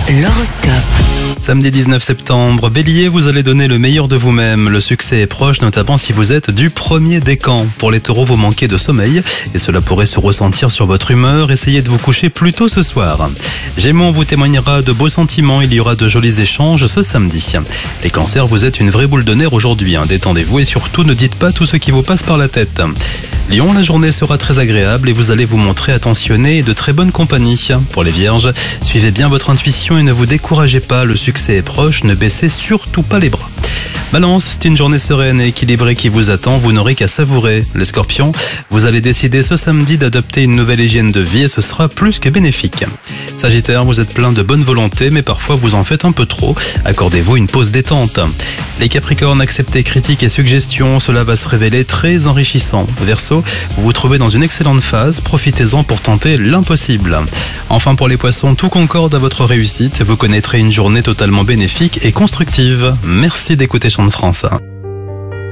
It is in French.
L'horoscope. Samedi 19 septembre, Bélier, vous allez donner le meilleur de vous-même. Le succès est proche, notamment si vous êtes du premier décan. Pour les taureaux, vous manquez de sommeil et cela pourrait se ressentir sur votre humeur. Essayez de vous coucher plus tôt ce soir. Gémeaux, on vous témoignera de beaux sentiments. Il y aura de jolis échanges ce samedi. Les cancers, vous êtes une vraie boule de nerfs aujourd'hui. Détendez-vous et surtout ne dites pas tout ce qui vous passe par la tête. Lion, la journée sera très agréable et vous allez vous montrer attentionné et de très bonne compagnie. Pour les vierges, suivez bien votre intuition et ne vous découragez pas, le succès est proche, ne baissez surtout pas les bras. Balance, c'est une journée sereine et équilibrée qui vous attend, vous n'aurez qu'à savourer. Les scorpions, vous allez décider ce samedi d'adopter une nouvelle hygiène de vie et ce sera plus que bénéfique. Sagittaire, vous êtes plein de bonne volonté mais parfois vous en faites un peu trop, accordez-vous une pause détente. Les capricornes, acceptez critiques et suggestions, cela va se révéler très enrichissant. Verseau, vous vous trouvez dans une excellente phase, profitez-en pour tenter l'impossible. Enfin pour les poissons, tout concorde à votre réussite, vous connaîtrez une journée totalement bénéfique et constructive. Merci d'écouter Chant de France.